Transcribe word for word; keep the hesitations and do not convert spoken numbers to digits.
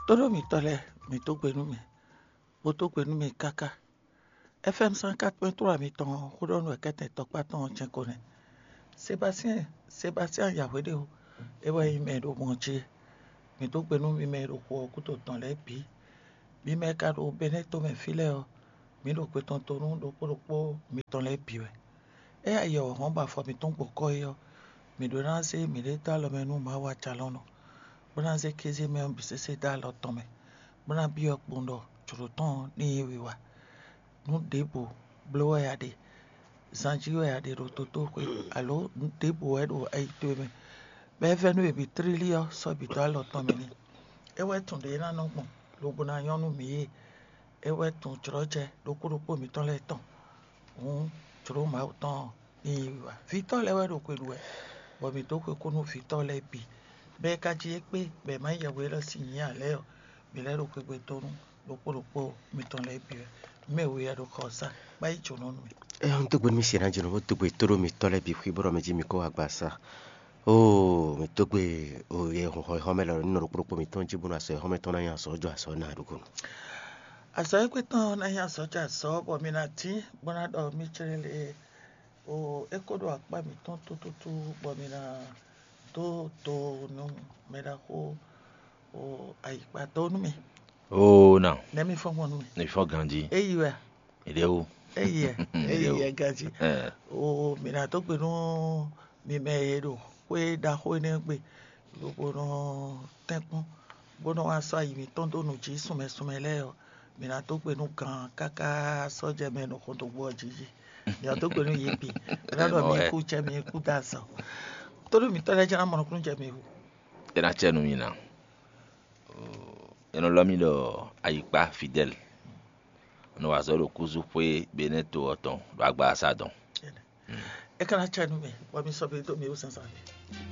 Todo mi tole, mi to gbenu mi. Bo to gbenu mi kaka. F M cent quatre point trois mi ton rodon we kete tokpa ton chenkone. Sébastien, Sébastien Yahweh o. Ewa yi me do monje. Mi to gbenu mi me do ko kuto ton le bi. Mi me ka do beneto me file o. Mi do pe ton torun do ko po mi ton le bi we. E ayo hon ba fo mi ton gboko yo. Mi do ranse mi le ta lo menu ma wa chalono. Bwana ze kezi me mbisese da lo tome. Bwana biyo kpundo churuton ni wiwa. Nu debo blowe ya de. Zanjiwe ya de rototo kwe. Alo nu debo edo aitwe me. Be venu e bi trilio so bi da lo tome ni. Ewe tunde na no mo. Lo bona yonu mi ye. Ewe tun churoje lo kuro po mi ton le ton. Un churo ma uton ni wiwa. Fito lewe do kwe luwe. Bo mi to kwe kunu fito le bi. Be ka ji pe be ma ya we lo si yin ale o mi le ro pe pe torun lopolopo mi ton le bi me we ya do ko sa ba i chono mi e on to gbe mi se na jino to gbe toro mi ton le bi fi boro mi ji mi ko agba sa o mi to gbe o ye ho ho me lo no ro po mi ton ji bu na se ho me ton na yan so jo aso na rugo aso e pe ton na yan so ja so bo mi na ti bona do mi chere o e ko do apa mi ton to to to bo mi na to to no me da ko o ai pa to nu mi Oh non. ne mi fo mo nu mi Il faut grandir. e yi we Il est où? e yi e yi gaji Eh. o mi na to pe no mi me ye do we da ho ne gbe lo bo no tenpon bo no wa so yi mi ton do nu ji sun me sun me le o mi na to pe no kan kaka so je me no ko to gbo ji ji mi na to pe no yi bi na do mi ku che mi ku da so to mi to le jana mo no kun je mi hu Era chenu mina. Eno lomi lo ayipa fidèle. No wa zo lo kuzu pe beneto oton lo agba asadon. e kana chanu mi wa mi so be to mi o san sa